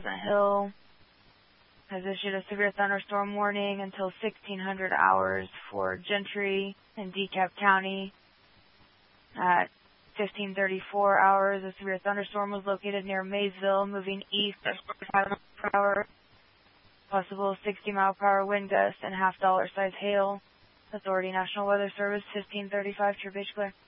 Pleasant Hill has issued a severe thunderstorm warning until 1600 hours for Gentry in DeKalb County. At 1534 hours, a severe thunderstorm was located near Maysville, moving east at 45 miles per hour. Possible 60-mile-per-hour wind gusts and half-dollar size hail. Authority National Weather Service, 1535, True Beach Clear.